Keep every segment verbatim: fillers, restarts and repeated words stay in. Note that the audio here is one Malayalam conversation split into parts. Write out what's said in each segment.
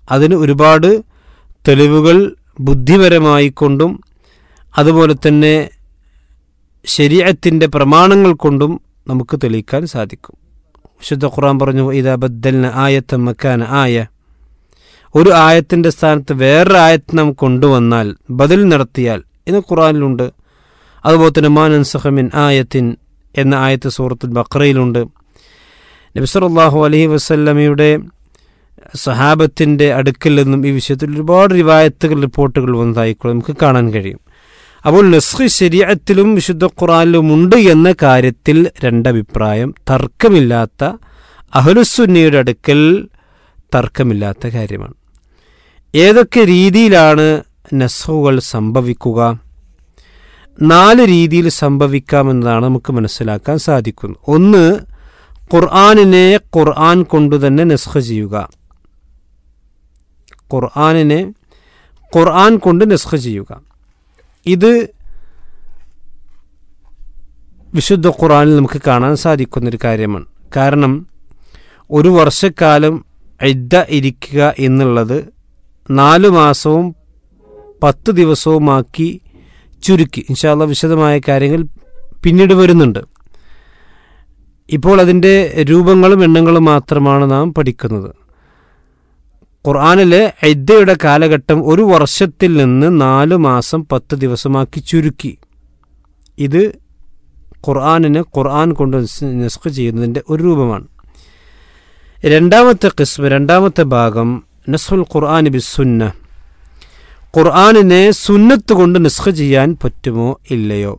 അതിന് ഒരുപാട് തെളിവുകൾ ബുദ്ധിപരമായിക്കൊണ്ടും അതുപോലെ തന്നെ ശരീഅത്തിൻ്റെ പ്രമാണങ്ങൾ കൊണ്ടും നമുക്ക് തെളിയിക്കാൻ സാധിക്കും. വിശുദ്ധ ഖുർആൻ പറഞ്ഞു, ഇദാ ബദ്ദൽന ആയത്തൻ മക്കാന ആയ, ഒരു ആയത്തിൻ്റെ സ്ഥാനത്ത് വേറൊരു ആയത്ത് നാം കൊണ്ടുവന്നാൽ, ബദൽ നടത്തിയാൽ എന്ന് ഖുർആനിലുണ്ട്. അതുപോലെ തന്നെ മാ നൻസഖ് മിൻ ആയത്തിൻ എന്ന ആയത്ത് സൂറത്തുൽ ബഖറയിലുണ്ട്. നബി സല്ലല്ലാഹു അലൈഹി വസല്ലമയുടെ സഹാബത്തിൻ്റെ അടുക്കൽ നിന്നും ഈ വിഷയത്തിൽ ഒരുപാട് റിവായത്തുകൾ റിപ്പോർട്ടുകൾ വന്നതായിക്കോളും നമുക്ക് കാണാൻ കഴിയും. അപ്പോൾ നസ്ഖ് ശരീഅത്തിലും വിശുദ്ധ ഖുർആനിലും ഉണ്ട് എന്ന കാര്യത്തിൽ രണ്ടഭിപ്രായം, തർക്കമില്ലാത്ത, അഹ്ലുസുന്നയുടെ അടുക്കൽ തർക്കമില്ലാത്ത കാര്യമാണ്. ഏതൊക്കെ രീതിയിലാണ് നസ്ഖുകൾ സംഭവിക്കുക? നാല് രീതിയിൽ സംഭവിക്കാമെന്നതാണ് നമുക്ക് മനസ്സിലാക്കാൻ സാധിക്കുന്നത്. ഒന്ന്, ഖുർആനിനെ ഖുർആൻ കൊണ്ടു തന്നെ നസ്ഖ് ചെയ്യുക. ഖുർആനിനെ ഖുർആൻ കൊണ്ട് നസ്ഖ് ചെയ്യുക. ഇത് വിശുദ്ധ ഖുർആനിൽ നമുക്ക് കാണാൻ സാധിക്കുന്നൊരു കാര്യമാണ്. കാരണം ഒരു വർഷക്കാലം ഇദ്ദ ഇരിക്കുക എന്നുള്ളത് നാലു മാസവും പത്ത് ദിവസവുമാക്കി ചുരുക്കി. ഇൻഷാ അല്ലാഹ് വിശദമായ കാര്യങ്ങൾ പിന്നീട് വരുന്നുണ്ട്. ഇപ്പോൾ അതിൻ്റെ രൂപങ്ങളും എണ്ണങ്ങളും മാത്രമാണ് നാം പഠിക്കുന്നത്. ഖുർആനിലെ ഇദ്ദയുടെ കാലഘട്ടം ഒരു വർഷത്തിൽ നിന്ന് നാലു മാസം പത്ത് ദിവസമാക്കി ചുരുക്കി. ഇത് ഖുർആനിനെ ഖുർആൻ കൊണ്ട് നസ്ഖ് ചെയ്യുന്നതിൻ്റെ ഒരു രൂപമാണ്. രണ്ടാമത്തെ ഖിസ്മ്, രണ്ടാമത്തെ ഭാഗം, നസ്ഖുൽ ഖുർആൻ ബിസ്സുന്ന. ഖുർആനിനെ സുന്നത്ത് കൊണ്ട് നസ്ഖ് ചെയ്യാൻ പറ്റുമോ ഇല്ലയോ?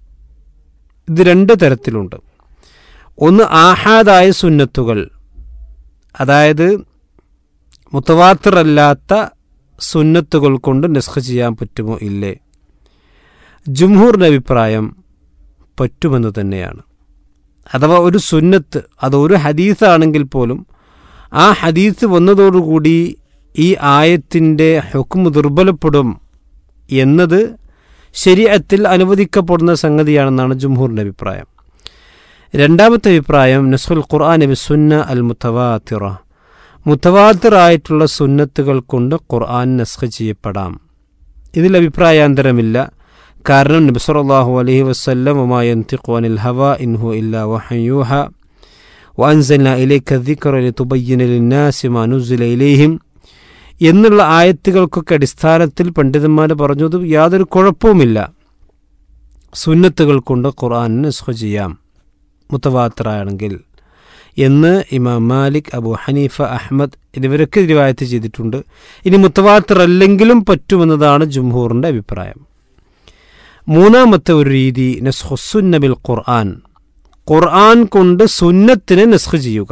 ഇത് രണ്ട് തരത്തിലുണ്ട്. ഒന്ന്, ആഹാദായ സുന്നത്തുകൾ, അതായത് മുത്തവാത്തിറല്ലാത്ത സുന്നത്തുകൾ കൊണ്ട് നസ്ഖ് ചെയ്യാൻ പറ്റുമോ ഇല്ലേ? ജുംഹൂറിൻ്റെ അഭിപ്രായം പറ്റുമെന്ന് തന്നെയാണ്. അഥവാ ഒരു സുന്നത്ത്, അതൊരു ഹദീസാണെങ്കിൽ പോലും ആ ഹദീസ് വന്നതോടുകൂടി ഈ ആയത്തിൻ്റെ ഹുക്മ് ദുർബലപ്പെടും എന്നത് ശരീഅത്തിൽ അനുവദിക്കപ്പെടുന്ന സംഗതിയാണെന്നാണ് ജുംഹൂറിൻ്റെ അഭിപ്രായം. രണ്ടാമത്തെ അഭിപ്രായം, നസ്ഖുൽ ഖുർആൻ ബിസ്സുന്ന അൽ മുത്തവാത്തിറ, മുത്തവാത്തിറായിട്ടുള്ള സുന്നത്തുകൾ കൊണ്ട് ഖുർആൻ നസ്ഖ് ചെയ്യപ്പെടാം. ഇതിൽ അഭിപ്രായാന്തരമില്ല. കാരണം നബി സല്ലല്ലാഹു അലൈഹി വസല്ലം വമാ യൻതിഖു അനിൽ ഹവാ ഇൻ ഹുവ ഇല്ലാ വഹ്യുൻ യൂഹാ വഅൻസൽനാ ഇലൈക ദിക്റ ലിതുബയ്യിന ലിന്നാസി മാ നുസില ഇലൈഹിം എന്നുള്ള ആയത്തുകൾക്കൊക്കെ അടിസ്ഥാനത്തിൽ പണ്ഡിതന്മാർ പറഞ്ഞത് യാതൊരു കുഴപ്പവുമില്ല. സുന്നത്തുകൾ കൊണ്ട് ഖുർആൻ നസ്ഖ് ചെയ്യാം മുത്തവാത്തിറാണെങ്കിൽ എന്ന് ഇമാം മാലിക്, അബൂ ഹനീഫ, അഹ്മദ് എന്നിവരൊക്കെ റിവായത്ത് ചെയ്തിട്ടുണ്ട്. ഇനി മുത്തവാത്തിർ അല്ലെങ്കിലും പറ്റുമെന്നതാണ് ജുംഹൂറിൻ്റെ അഭിപ്രായം. മൂന്നാമത്തെ ഒരു രീതി, നസ്ഖു സുന്ന ബിൽ ഖുർആൻ, ഖുർആൻ കൊണ്ട് സുന്നത്തിനെ നസ്ഖ് ചെയ്യുക.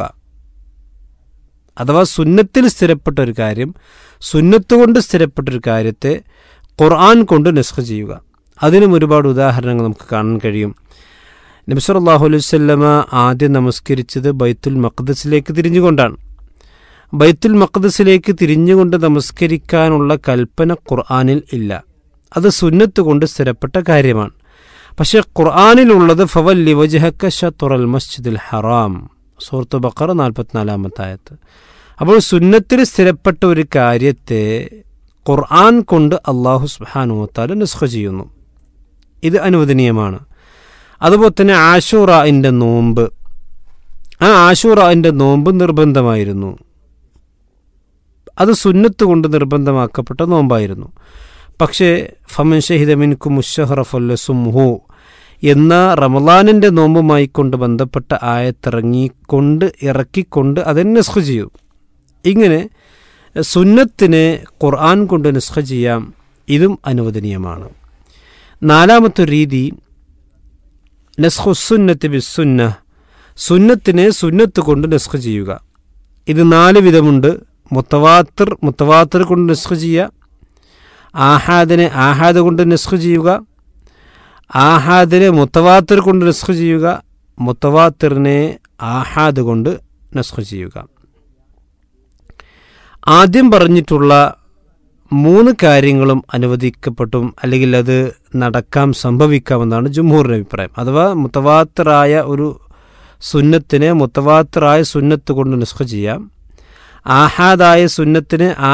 അഥവാ സുന്നത്തിൽ സ്ഥിരപ്പെട്ട ഒരു കാര്യം, സുന്നത്ത് കൊണ്ട് സ്ഥിരപ്പെട്ടൊരു കാര്യത്തെ ഖുർആൻ കൊണ്ട് നസ്ഖ് ചെയ്യുക. അതിനും ഒരുപാട് ഉദാഹരണങ്ങൾ നമുക്ക് കാണാൻ കഴിയും. നബി സല്ലല്ലാഹു അലൈഹി വസല്ലമ ആദ്യം നമസ്കരിച്ചത് ബൈത്തുൽ മഖ്ദസിലേക്ക് തിരിഞ്ഞുകൊണ്ടാണ്. ബൈത്തുൽ മഖ്ദസിലേക്ക് തിരിഞ്ഞുകൊണ്ട് നമസ്കരിക്കാനുള്ള കൽപ്പന ഖുർആനിൽ ഇല്ല. അത് സുന്നത്ത് കൊണ്ട് സ്ഥിരപ്പെട്ട കാര്യമാണ്. പക്ഷേ ഖുർആനിലുള്ളത് ഫവല്ലി വജ്ഹക ശത്റൽ മസ്ജിദിൽ ഹറാം, സൂറത്ത് ബഖറ നാൽപ്പത്തിനാലാമത്തെ ആയത്ത്. അപ്പോൾ സുന്നത്തിൽ സ്ഥിരപ്പെട്ട ഒരു കാര്യത്തെ ഖുർആൻ കൊണ്ട് അല്ലാഹു സുബ്ഹാനഹു വ തആല നസ്ഖ് ചെയ്യുന്നു. ഇത് അനുവദനീയമാണ്. അതുപോലെ തന്നെ ആശൂറയിൻ്റെ നോമ്പ്, ആ ആശൂറയിൻ്റെ നോമ്പ് നിർബന്ധമായിരുന്നു. അത് സുന്നത്ത് കൊണ്ട് നിർബന്ധമാക്കപ്പെട്ട നോമ്പായിരുന്നു. പക്ഷേ ഫമൻ ഷഹിദ മിൻകും അശ്ശഹ്റ ഫല്യസുംഹു എന്ന റമളാനിൻ്റെ നോമ്പുമായി കൊണ്ട് ബന്ധപ്പെട്ട ആയത്തിറങ്ങിക്കൊണ്ട് ഇറക്കിക്കൊണ്ട് അതിനെ നസ്ഖ് ചെയ്യും. ഇങ്ങനെ സുന്നത്തിനെ ഖുർആൻ കൊണ്ട് നസ്ഖ് ചെയ്യാം. ഇതും അനുവദനീയമാണ്. നാലാമത്തെ രീതി, നസ്ഖു സുന്നത്ത് ബിസ്സുന്ന, സുന്നത്തിനെ സുന്നത്ത് കൊണ്ട് നസ്ഖ് ചെയ്യുക. ഇത് നാല് വിധമുണ്ട്. മുത്തവാത്തിർ, മുത്തവാത്തിർ കൊണ്ട് നസ്ഖ് ചെയ്യുക. ആഹാദിനെ ആഹാദ് കൊണ്ട് നസ്ഖ് ചെയ്യുക. ആഹാദിനെ മുത്തവാത്തിർ കൊണ്ട് നസ്ഖ് ചെയ്യുക. മുത്തവാത്തിറിനെ ആഹാദ് കൊണ്ട് നസ്ഖ് ചെയ്യുക. ആദ്യം പറഞ്ഞിട്ടുള്ള മൂന്ന് കാര്യങ്ങളും അനുവദിക്കപ്പെട്ടും അല്ലെങ്കിൽ അത് നടക്കാം, സംഭവിക്കാമെന്നാണ് ജുംഹൂറിൻ്റെ അഭിപ്രായം. അഥവാ മുത്തവാത്തിറായ ഒരു സുന്നത്തിനെ മുത്തവാത്തിറായ സുന്നത്ത് കൊണ്ട് നസ്ഖ് ചെയ്യാം. ആഹാദായ സുന്നത്തിനെ